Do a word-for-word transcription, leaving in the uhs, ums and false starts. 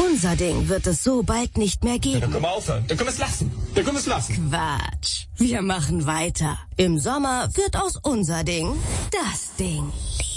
Unser Ding wird es so bald nicht mehr Ja, geben. dann können wir aufhören. Dann können wir es lassen. Dann können wir es lassen. Quatsch. Wir machen weiter. Im Sommer wird aus unser Ding das Ding.